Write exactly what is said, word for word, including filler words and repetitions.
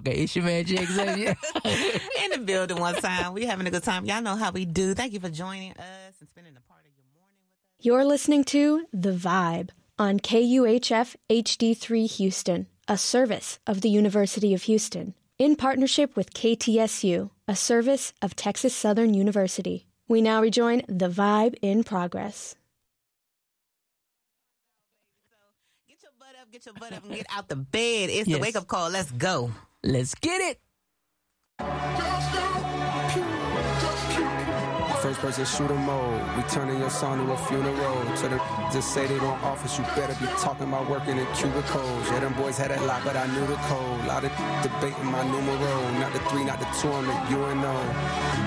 Okay, it's your man, Jake Xavier. In the building one time. We having a good time. Y'all know how we do. Thank you for joining us and spending a part of your morning with us. You're listening to The Vibe on K U H F H D three Houston, a service of the University of Houston, in partnership with K T S U, a service of Texas Southern University. We now rejoin The Vibe in progress. Get your butt up, get your butt up, and get out the bed. It's Yes. the wake-up call. Let's go. Let's get it. First person shooter mode. We turning your son to a funeral. To the just say they don't office, you better be talking about working in cubicles. Yeah, them boys had that lot, but I knew the code. Lot of debating my numero. Not the three, not the two, I'm the U N O.